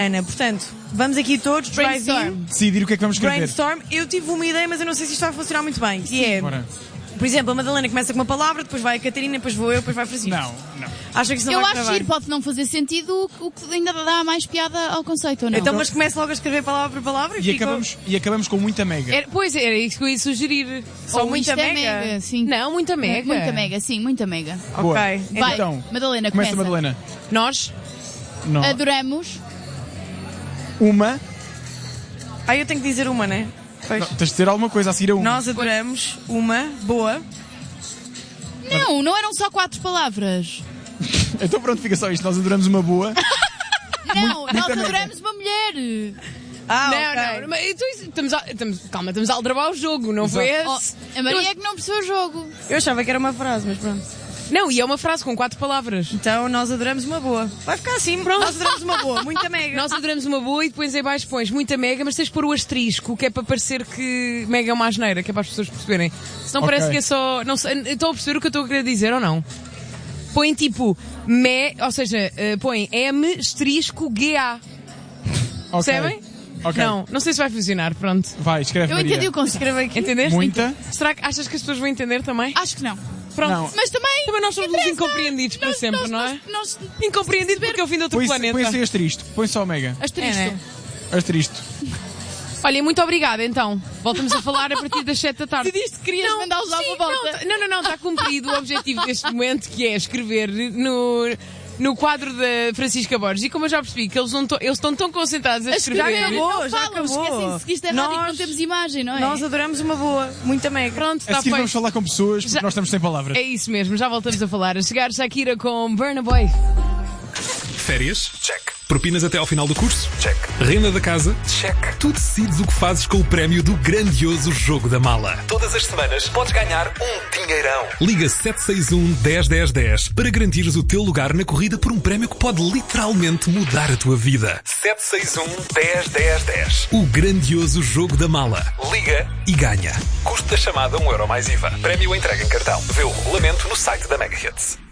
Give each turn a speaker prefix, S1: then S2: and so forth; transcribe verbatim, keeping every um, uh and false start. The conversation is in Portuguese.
S1: Ana, portanto, vamos aqui todos,
S2: Brainstorm.
S3: Decidir o que é que vamos escrever.
S1: Brainstorm. Eu tive uma ideia, mas eu não sei se isto vai funcionar muito bem. E é,
S3: Bora.
S1: por exemplo, a Madalena começa com uma palavra, depois vai a Catarina, depois vou eu, depois vai a Francisco.
S3: Não, não.
S1: Acho que isso não
S2: Eu
S1: vai
S2: acho
S1: correr
S2: que
S1: bem.
S2: pode não fazer sentido, o que ainda dá mais piada ao conceito, ou não?
S1: Então, mas começa logo a escrever palavra por palavra e,
S3: E
S1: fica...
S3: acabamos, e acabamos com muita mega.
S4: Era- pois, era isso que eu ia sugerir.
S1: Só
S2: Ou
S1: muita
S2: isto é
S1: mega?
S2: mega, sim.
S4: Não, muita mega.
S2: Muita mega, sim, muita mega.
S3: Boa.
S1: Ok.
S2: Vai,
S3: Então,
S2: Madalena,
S3: Começa,
S2: começa.
S3: Madalena.
S4: Nós,
S3: Não.
S2: Adoramos.
S3: Uma.
S1: Ah, eu tenho que dizer uma, né? Pois.
S3: Não, tens de dizer alguma coisa a seguir a uma.
S1: Nós adoramos uma boa.
S2: Não, não eram só quatro palavras.
S3: Então pronto, fica só isto. Nós adoramos uma boa.
S2: Não, nós
S3: muita mega.
S2: adoramos uma mulher.
S1: Ah,
S4: não,
S1: ok.
S4: não, mas então isso- estamos a, estamos, calma, estamos a aldrabar o jogo, não foi
S2: Oh,
S4: esse?
S2: a Maria é que não percebeu o jogo.
S1: Eu achava que era uma frase, mas pronto.
S4: Não, e é uma frase com quatro palavras.
S1: Então, nós adoramos uma boa. Vai ficar assim, pronto. Nós adoramos uma boa. Muita mega.
S4: Nós adoramos uma boa e depois em baixo pões muita mega, mas tens de pôr o asterisco, que é para parecer que mega é uma asneira, que é para as pessoas perceberem. Senão
S3: Ok.
S4: parece que é só... Não sei, estão a perceber o que eu estou a querer dizer ou não? Põe tipo me, ou seja, uh, põe M asterisco G A.
S3: Ok.
S4: Percebem?
S3: Ok.
S4: Não, não sei se vai funcionar, pronto.
S3: Vai, escreve
S2: Eu
S3: Maria.
S2: entendi o conceito.
S1: Escreve aqui.
S4: Entendeste?
S3: Muita.
S4: Será que achas que as pessoas vão entender também?
S2: Acho que não.
S4: Pronto.
S3: Não.
S2: Mas também.
S4: Também nós somos
S2: interessa.
S4: incompreendidos para
S2: Nós-
S4: sempre,
S2: nós-
S4: não é?
S2: nós- nós-
S4: Incompreendido porque eu vim de outro
S3: Põe,
S4: planeta.
S3: põe sem asterisco. Põe só mega.
S2: Asterisco.
S4: É, né?
S3: Asterisco.
S4: Olha, muito obrigada então. Voltamos a falar a partir das sete da tarde.
S2: Disse que querias mandá-los dar
S4: sim,
S2: uma volta.
S4: Não, não, não, não, está cumprido o objetivo deste momento, que é escrever no, no quadro da Francisca Borges. E como eu já percebi que eles, não to- eles estão tão concentrados a
S1: Já
S4: escrever.
S1: acabou,
S2: Não
S1: já
S2: falam,
S1: acabou.
S2: esquecem-se que isto é rádio e que não
S1: Nós-
S2: temos imagem, não é?
S1: Nós adoramos uma boa. Muita mega.
S4: Pronto,
S3: A
S4: está
S3: seguir vamos
S4: feito.
S3: falar com pessoas porque
S4: Já-
S3: nós estamos sem palavras.
S4: É isso mesmo, já voltamos a falar. A chegar Shakira com Burna Boy.
S5: Férias? Check. Propinas até ao final do curso? Check. Renda da casa? Check. Tu decides o que fazes com o prémio do grandioso Jogo da Mala. Todas as semanas podes ganhar um dinheirão. Liga sete seis um, dez, dez, dez para garantires o teu lugar na corrida por um prémio que pode literalmente mudar a tua vida. sete seis um, dez, dez, dez. O grandioso Jogo da Mala. Liga e ganha. Custo da chamada um euro mais I V A. Prémio entregue em cartão. Vê o regulamento no site da Mega Hits.